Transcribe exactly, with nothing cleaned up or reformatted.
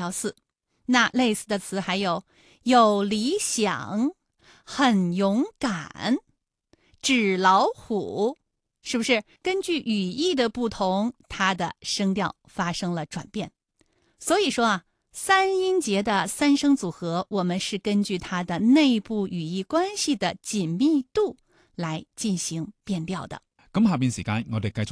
调四。那类似的词还有有理想、很勇敢、纸老虎，是不是根据语义的不同，它的声调发生了转变？所以说啊，三音节的三声组合，我们是根据它的内部语义关系的紧密度来进行变调的。 咁下邊時間我哋繼續